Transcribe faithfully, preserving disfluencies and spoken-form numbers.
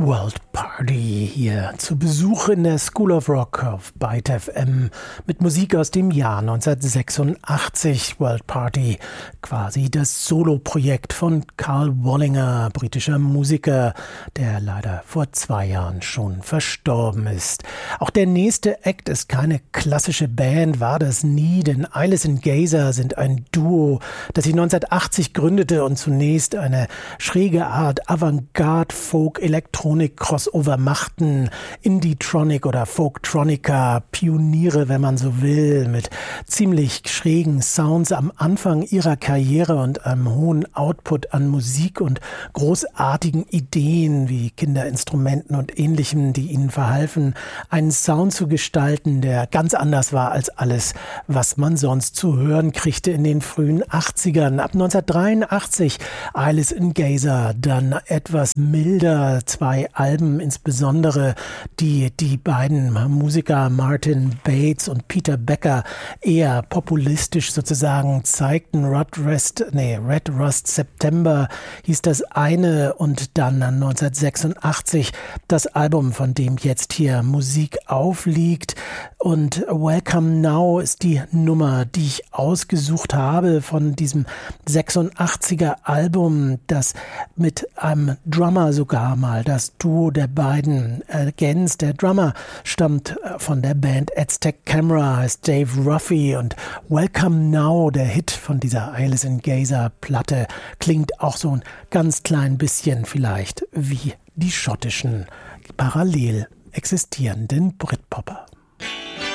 World Party hier zu Besuch in der School of Rock auf Byte F M mit Musik aus dem Jahr neunzehnhundertsechsundachtzig. World Party, quasi das Soloprojekt von Karl Wallinger, britischer Musiker, der leider vor zwei Jahren schon verstorben ist. Auch der nächste Act ist keine klassische Band, war das nie, denn Eyeless and Gazer sind ein Duo, das sich neunzehnhundertachtzig gründete und zunächst eine schräge Art Avantgarde, Folk, Elektronik, Crossover machten, Indie-Tronic oder Folktronica, Pioniere, wenn man so will, mit ziemlich schrägen Sounds am Anfang ihrer Karriere und einem hohen Output an Musik und großartigen Ideen wie Kinderinstrumenten und Ähnlichem, die ihnen verhalfen, einen Sound zu gestalten, der ganz anders war als alles, was man sonst zu hören kriegte in den frühen achtzigern. Ab neunzehnhundertdreiundachtzig Eyeless and Gazer, dann etwas milder, zwei Alben, insbesondere die die beiden Musiker Martin Bates und Peter Becker eher populistisch sozusagen zeigten. Red Rust, nee, Red Rust September hieß das eine und dann neunzehnhundertsechsundachtzig das Album, von dem jetzt hier Musik aufliegt. Und Welcome Now ist die Nummer, die ich ausgesucht habe von diesem sechsundachtziger Album, das mit einem Drummer sogar mal das Duo der beiden ergänzt. Der Drummer stammt von der Band Aztec Camera, heißt Dave Ruffy, und Welcome Now, der Hit von dieser Eyeless and Gazer Platte, klingt auch so ein ganz klein bisschen vielleicht wie die schottischen parallel existierenden Britpopper.